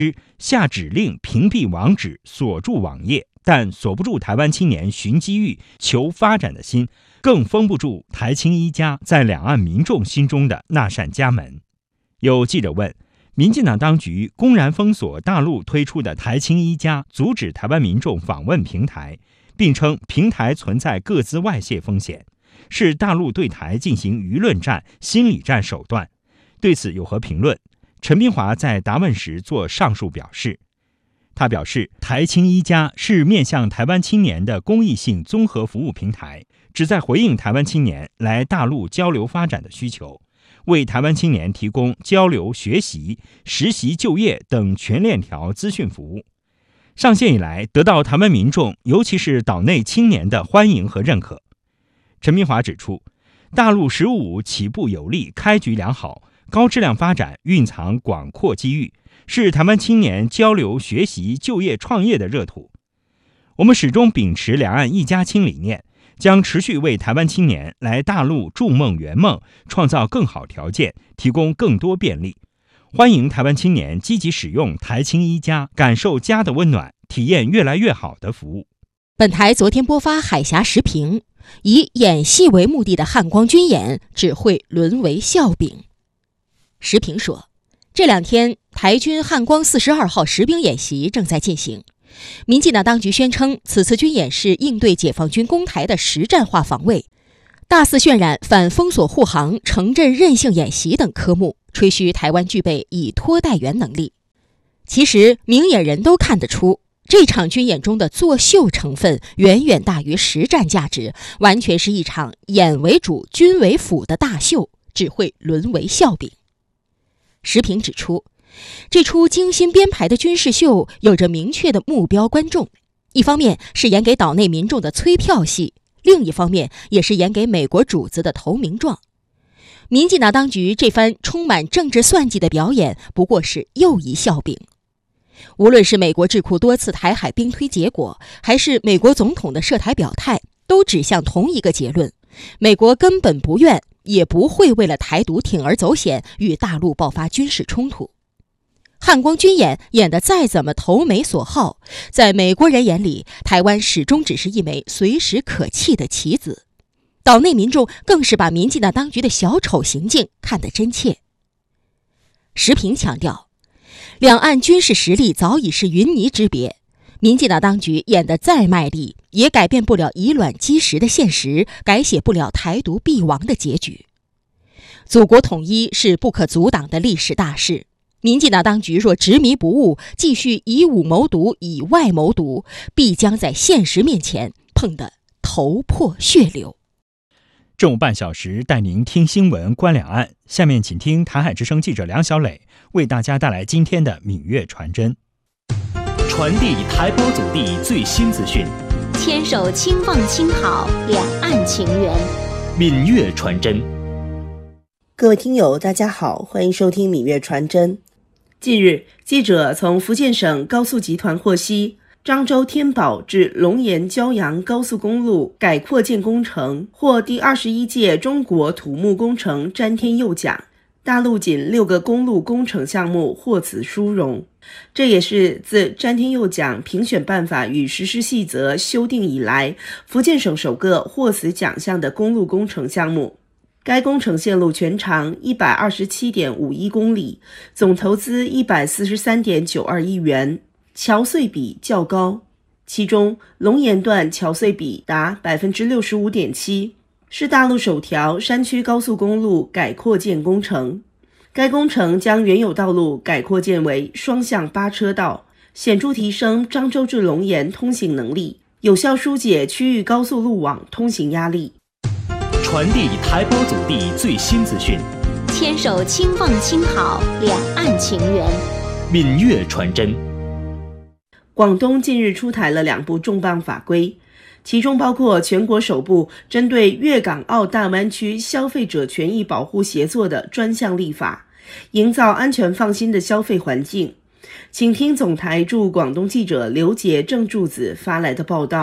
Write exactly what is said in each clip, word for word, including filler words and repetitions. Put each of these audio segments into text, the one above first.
下指令屏蔽网址、锁住网页，但锁不住台湾青年寻机遇、求发展的心，更封不住台青一家在两岸民众心中的那扇家门。有记者问，民进党当局公然封锁大陆推出的台青一家，阻止台湾民众访问平台，并称平台存在个资外泄风险，是大陆对台进行舆论战、心理战手段。对此有何评论？陈明华在答问时做上述表示。他表示，台青一家是面向台湾青年的公益性综合服务平台，旨在回应台湾青年来大陆交流发展的需求，为台湾青年提供交流、学习、实习、就业等全链条资讯服务。上线以来，得到台湾民众，尤其是岛内青年的欢迎和认可。陈明华指出，大陆十五起步有力，开局良好，高质量发展蕴藏广阔机遇，是台湾青年交流、学习、就业、创业的热土。我们始终秉持两岸一家亲理念，将持续为台湾青年来大陆筑梦圆梦创造更好条件，提供更多便利。欢迎台湾青年积极使用台青一家，感受家的温暖，体验越来越好的服务。 本台昨天播发海峡时评，以演戏为目的的汉光军演只会沦为笑柄。时评说，这两天台军汉光四十二号实兵演习正在进行，民进党当局宣称此次军演是应对解放军攻台的实战化防卫，大肆渲染反封锁护航、城镇韧性演习等科目，吹嘘台湾具备以拖代援能力。其实明眼人都看得出，这场军演中的作秀成分远远大于实战价值，完全是一场演为主、军为辅的大秀，只会沦为笑柄。时评指出，这出精心编排的军事秀有着明确的目标观众，一方面是演给岛内民众的催票戏，另一方面也是演给美国主子的投名状。民进党当局这番充满政治算计的表演，不过是又一笑柄。无论是美国智库多次台海兵推结果，还是美国总统的涉台表态，都指向同一个结论：美国根本不愿也不会为了台独铤而走险，与大陆爆发军事冲突。汉光军演演得再怎么投美所好，在美国人眼里，台湾始终只是一枚随时可弃的棋子。岛内民众更是把民进党当局的小丑行径看得真切。时评强调，两岸军事实力早已是云泥之别，民进党当局演得再卖力，也改变不了以卵击石的现实，改写不了台独必亡的结局。祖国统一是不可阻挡的历史大事，民进党当局若执迷不悟，继续以武谋独、以外谋独，必将在现实面前碰得头破血流。 正午半小时带您听新闻观两岸，下面请听台海之声记者梁小磊为大家带来今天的闽粤传真。 传递台胞祖地最新资讯， 牵手轻放轻好两岸情缘。 闽粤传真。 各位听友大家好，欢迎收听闽粤传真。近日，记者从福建省高速集团获悉，漳州天宝至龙岩骄阳高速公路改扩建工程获第二十一届中国土木工程詹天佑奖，大陆仅六个公路工程项目获此殊荣。这也是自詹天佑奖评选办法与实施细则修订以来，福建省首个获此奖项的公路工程项目。该工程线路全长 一百二十七点五一公里，总投资 一百四十三点九二亿元，桥隧比较高，其中龙岩段桥隧比达 百分之六十五点七， 是大陆首条山区高速公路改扩建工程。该工程将原有道路改扩建为双向八车道，显著提升漳州至龙岩通行能力，有效疏解区域高速路网通行压力。 传递台胞祖地最新资讯， 牵手轻放轻好两岸情缘。 闽粤传真。 广东近日出台了两部重磅法规，其中包括全国首部针对粤港澳大湾区消费者权益保护协作的专项立法，营造安全放心的消费环境。请听总台驻广东记者刘杰、郑柱子发来的报道。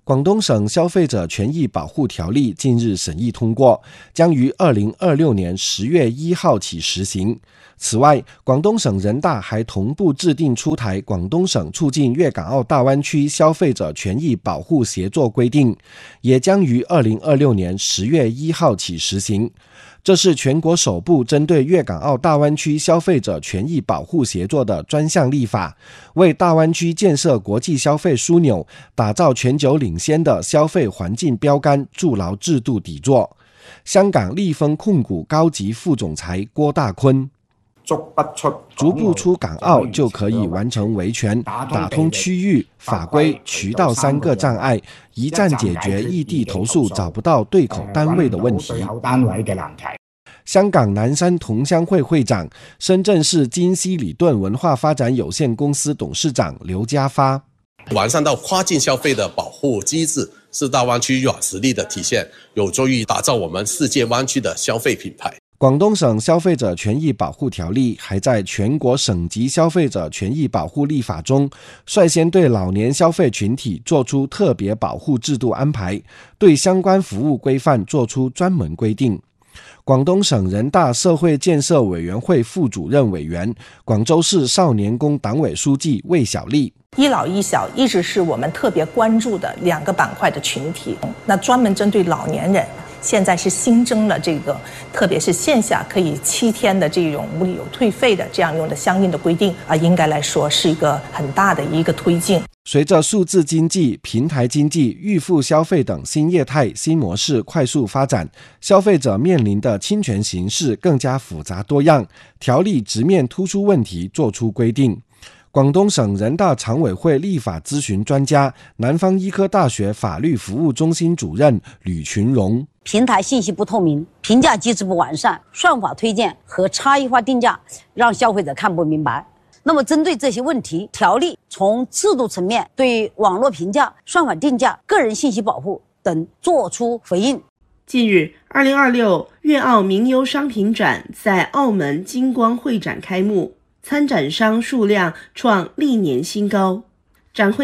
广东省消费者权益保护条例近日审议通过，将于二零二六年十月一号起实行。此外，广东省人大还同步制定出台《广东省促进粤港澳大湾区消费者权益保护协作规定》，也将于二零二六年十月一号起实行。这是全国首部针对粤港澳大湾区消费者权益保护协作的专项立法，为大湾区建设国际消费枢纽、打造全球领先的消费环境标杆筑牢制度底座。香港利丰控股高级副总裁郭大坤，足不出港澳就可以完成维权，打通区域、法规、渠道三个障碍，一站解决异地投诉找不到对口单位的问题。香港南山同乡会会长、深圳市金希里顿文化发展有限公司董事长刘家发， 完善到跨境消费的保护机制是大湾区软实力的体现，有助于打造我们世界湾区的消费品牌。 广东省消费者权益保护条例还在全国省级消费者权益保护立法中，率先对老年消费群体作出特别保护制度安排，对相关服务规范作出专门规定。广东省人大社会建设委员会副主任委员、广州市少年宫党委书记魏小丽， 一老一小一直是我们特别关注的两个板块的群体，那专门针对老年人，现在是新增了这个，特别是线下可以七天的这种无理由退费的这样用的相应的规定啊，应该来说是一个很大的一个推进。 随着数字经济、平台经济、预付消费等新业态、新模式快速发展，消费者面临的侵权形式更加复杂多样，条例直面突出问题，作出规定。广东省人大常委会立法咨询专家、南方医科大学法律服务中心主任吕群荣， 平台信息不透明，评价机制不完善，算法推荐和差异化定价让消费者看不明白。那么针对这些问题，条例从制度层面对网络评价、算法定价、个人信息保护等作出回应。 近日，二零二六粤澳名优商品展在澳门金光会展开幕，参展商数量创历年新高。展会